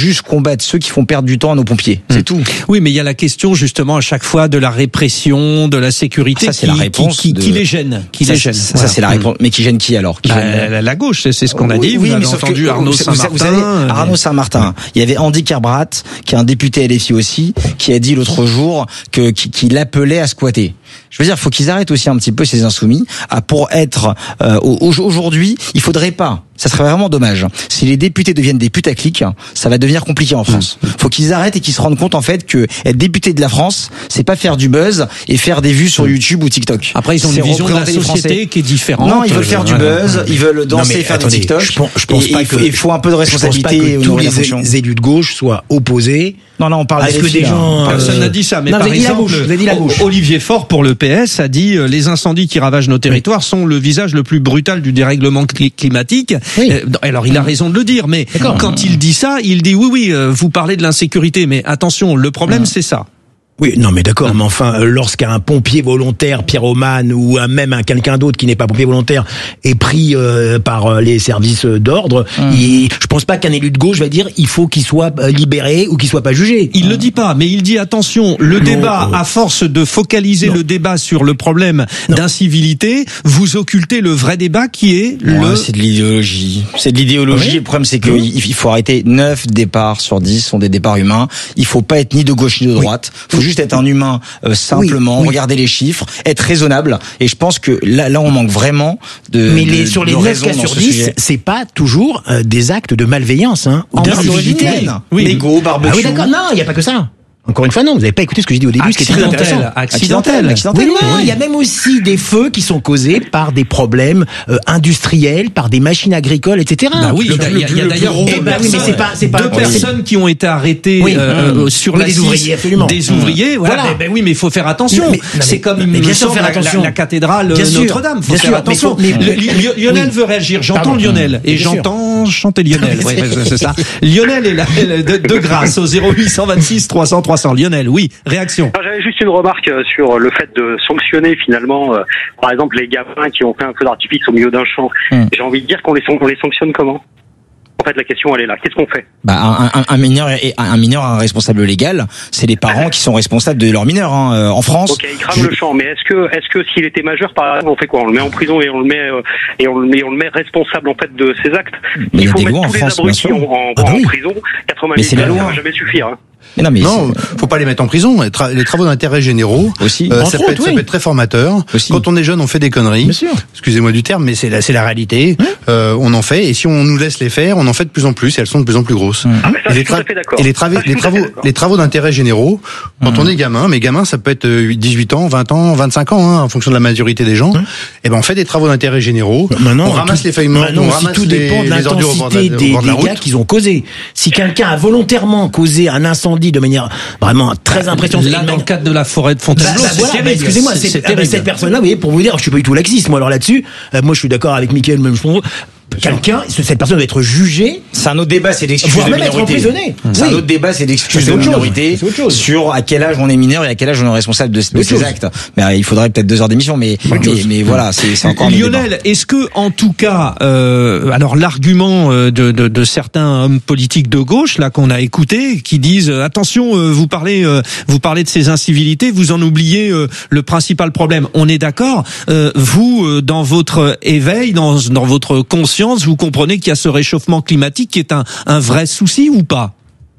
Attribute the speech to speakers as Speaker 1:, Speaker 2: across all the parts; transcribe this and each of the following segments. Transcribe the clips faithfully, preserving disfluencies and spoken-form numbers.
Speaker 1: juste combattre ceux qui font perdre du temps à nos pompiers. C'est mmh. tout.
Speaker 2: Oui, mais il y a la question justement à chaque fois de la répression, de la sécurité,
Speaker 1: ça, c'est
Speaker 2: qui,
Speaker 1: la réponse
Speaker 2: qui, qui,
Speaker 1: de...
Speaker 2: qui les gêne, qui
Speaker 1: ça,
Speaker 2: les gêne.
Speaker 1: Ça,
Speaker 2: voilà.
Speaker 1: ça c'est la réponse. Mais qui gêne qui alors qui
Speaker 2: bah,
Speaker 1: gêne...
Speaker 2: la, la gauche, c'est ce qu'on a dit.
Speaker 1: Oui,
Speaker 2: vous
Speaker 1: mais
Speaker 2: avez entendu
Speaker 1: que,
Speaker 2: Arnaud Saint-Martin.
Speaker 1: Vous savez, Arnaud Saint-Martin. Il y avait Andy Kerbrat, qui est un député L F I aussi, qui a dit l'autre jour que qui, qui l'appelait à squatter. Je veux dire, faut qu'ils arrêtent aussi un petit peu ces insoumis. À pour être euh, aujourd'hui, il faudrait pas. Ça serait vraiment dommage. Si les députés deviennent des putaclics, ça va devenir compliqué en France. Faut qu'ils arrêtent et qu'ils se rendent compte en fait que être député de la France, c'est pas faire du buzz et faire des vues sur YouTube ou TikTok.
Speaker 2: Après, ils ont une vision de la société qui est différente.
Speaker 1: Non, ils veulent faire du buzz, ils veulent danser, faire des TikTok.
Speaker 3: Je pense, je pense
Speaker 1: et,
Speaker 3: pas
Speaker 1: et
Speaker 3: que
Speaker 1: il faut un peu de responsabilité.
Speaker 3: Je pense pas que tous les élus de gauche soient opposés.
Speaker 1: Non, non, on parle
Speaker 3: Est-ce que des gens.
Speaker 2: Personne n'a dit ça, mais
Speaker 3: non,
Speaker 2: par exemple,
Speaker 3: vous avez dit la gauche.
Speaker 2: Olivier Faure pour le P S a dit euh, les incendies qui ravagent nos territoires oui. sont le visage le plus brutal du dérèglement climatique. Oui. Euh, alors il a raison de le dire, mais D'accord. quand il dit ça, il dit oui, oui, euh, vous parlez de l'insécurité, mais attention, le problème mmh. c'est ça.
Speaker 3: Oui, non, mais d'accord, mais enfin, lorsqu'un pompier volontaire, pyromane, ou même un quelqu'un d'autre qui n'est pas pompier volontaire est pris euh, par les services d'ordre, mmh. il, je pense pas qu'un élu de gauche va dire il faut qu'il soit libéré ou qu'il soit pas jugé.
Speaker 2: Il mmh. le dit pas, mais il dit attention, le non, débat, euh... à force de focaliser non. le débat sur le problème non. d'incivilité, vous occultez le vrai débat qui est ouais, le.
Speaker 1: C'est de l'idéologie. C'est de l'idéologie. Oui. Le problème, c'est que mmh. il faut arrêter. neuf départs sur dix sont des départs humains. Il faut pas être ni de gauche ni de droite. Oui. Faut juste être un humain euh, simplement, oui, oui. regarder les chiffres, être raisonnable. Et je pense que là, là, on manque vraiment de.
Speaker 3: Mais les,
Speaker 1: de,
Speaker 3: sur les neuf cas sur dix, c'est pas toujours euh, des actes de malveillance, hein, ou d'incivilité.
Speaker 1: Oui, Mégo, barbecue.
Speaker 3: Ah oui, d'accord. Non, il y a pas que ça. Encore une fois, non, vous n'avez pas écouté ce que j'ai dit au début, ce qui est très intéressant.
Speaker 2: Accidentel, accidentel.
Speaker 3: Oui, non, il y a même aussi des feux qui sont causés par des problèmes euh, industriels, par des machines agricoles, et cetera.
Speaker 2: Bah oui, il y a, y a d'ailleurs
Speaker 3: eh ben oui, mais c'est pas, c'est pas
Speaker 2: deux personnes qui ont été arrêtées oui, euh, sur la
Speaker 3: des ouvriers, absolument.
Speaker 2: Des ouvriers, voilà. voilà. Ben oui, mais il faut faire attention. Mais, mais, c'est comme mais bien sûr faire attention. La, la cathédrale Notre-Dame, faut faire attention. Lionel veut réagir. J'entends Lionel et j'entends chanter Lionel. C'est ça. Lionel est là de grâce au zéro huit cent vingt-six trois cents trois cents. Lionel, oui. Réaction.
Speaker 4: Alors, j'avais juste une remarque sur le fait de sanctionner finalement, euh, par exemple, les gamins qui ont fait un feu d'artifice au milieu d'un champ. Mmh. J'ai envie de dire qu'on les, on les sanctionne comment ? En fait, la question, elle est là. Qu'est-ce qu'on fait ?
Speaker 1: Bah, un, un, un mineur et un mineur, un responsable légal, c'est les parents qui sont responsables de leur mineur hein, en France.
Speaker 4: Ok, il crame je... le champ. Mais est-ce que, est-ce que s'il était majeur, par exemple, on fait quoi ? On le met en prison et on le met euh, et on le met, on le met responsable en fait de ses actes.
Speaker 1: Mais
Speaker 4: il faut
Speaker 1: il y a des
Speaker 4: mettre
Speaker 1: lois
Speaker 4: tous
Speaker 1: en
Speaker 4: les
Speaker 1: France,
Speaker 4: abrutis en, en,
Speaker 1: ah bah
Speaker 4: en
Speaker 1: oui.
Speaker 4: prison. quatre-vingts mille, ça va jamais suffire. Hein.
Speaker 5: Mais non, mais non, faut pas les mettre en prison. Les, tra- les travaux d'intérêt généraux,
Speaker 1: aussi,
Speaker 5: euh, ça, peut être, oui. ça peut être très formateur. Aussi. Quand on est jeune, on fait des conneries.
Speaker 1: Bien sûr.
Speaker 5: Excusez-moi du terme, mais c'est la, c'est la réalité. Mmh. Euh, on en fait, et si on nous laisse les faire, on en fait de plus en plus, et elles sont de plus en plus grosses.
Speaker 4: Mmh. Ah, mais ça,
Speaker 5: et les, tra- et les, tra- les travaux, les travaux d'intérêt généraux, quand mmh. on est gamin, mais gamin, ça peut être dix-huit ans, vingt ans, vingt-cinq ans, hein, en fonction de la majorité des gens. Mmh. Et ben, on fait des travaux d'intérêt généraux.
Speaker 3: Maintenant,
Speaker 5: on ramasse
Speaker 3: tout,
Speaker 5: les feuilles mortes, on ramasse
Speaker 3: tout dépend
Speaker 5: les,
Speaker 3: de l'intensité des dégâts qu'ils ont causés. Si quelqu'un a volontairement causé un incendie de manière vraiment très impressionnante.
Speaker 2: Là, dans le cadre de la forêt de Fontainebleau,
Speaker 3: bah, bah, voilà, bah, excusez-moi, c'est, c'est, c'est, cette personne-là, vous voyez, pour vous dire, je suis pas du tout laxiste, moi, alors là-dessus, euh, moi, je suis d'accord avec Mickaël, même je pense. Quelqu'un, cette personne doit être jugée.
Speaker 1: C'est un autre débat, c'est d'excuses de
Speaker 3: même être emprisonné.
Speaker 1: C'est oui. un autre débat, c'est d'excuses de minorité sur à quel âge on est mineur et à quel âge on est responsable de, de ces actes. Mais euh, il faudrait peut-être deux heures d'émission, mais mais, mais voilà, c'est, c'est encore.
Speaker 2: Lionel, est-ce que en tout cas, euh, alors l'argument de, de, de certains hommes politiques de gauche là qu'on a écouté, qui disent euh, attention, euh, vous parlez, euh, vous parlez de ces incivilités, vous en oubliez euh, le principal problème. On est d'accord. Euh, vous, euh, dans votre éveil, dans dans votre conscience, vous comprenez qu'il y a ce réchauffement climatique qui est un, un vrai souci ou pas ?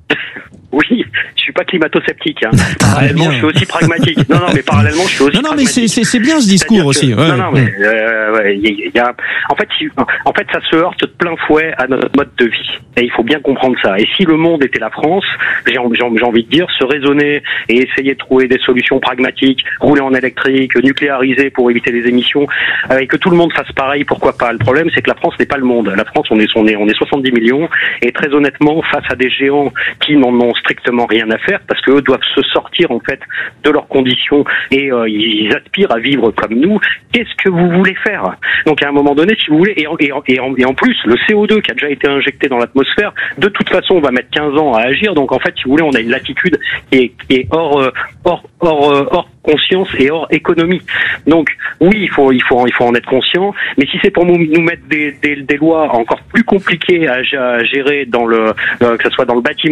Speaker 4: Oui, je suis pas climato-sceptique. Hein. Parallèlement, je suis aussi pragmatique. Non, non, mais parallèlement, je suis aussi.
Speaker 2: Non, non,
Speaker 4: pragmatique.
Speaker 2: mais c'est, c'est, c'est bien ce discours que, aussi. Ouais.
Speaker 4: Non, non, mais euh, ouais, y, y a. En fait, en fait, ça se heurte de plein fouet à notre mode de vie. Et il faut bien comprendre ça. Et si le monde était la France, j'ai, j'ai, j'ai envie de dire, se raisonner et essayer de trouver des solutions pragmatiques, rouler en électrique, nucléariser pour éviter les émissions, euh, et que tout le monde fasse pareil, pourquoi pas ? Le problème, c'est que la France n'est pas le monde. La France, on est, on est, on est soixante-dix millions, et très honnêtement, face à des géants qui n'en ont strictement rien à faire, parce qu'eux doivent se sortir en fait de leurs conditions et euh, ils aspirent à vivre comme nous. Qu'est-ce que vous voulez faire ? Donc à un moment donné, si vous voulez, et en, et en, et en, et en plus, le C O deux qui a déjà été injecté dans l'atmosphère, de toute façon, on va mettre quinze ans à agir. Donc en fait, si vous voulez, on a une latitude qui est, qui est hors, euh, hors, hors, euh, hors conscience et hors économie. Donc oui, il faut, il faut, il faut en être conscient. Mais si c'est pour nous, nous mettre des, des, des lois encore plus compliquées à, à gérer dans le, euh, que ce soit dans le bâtiment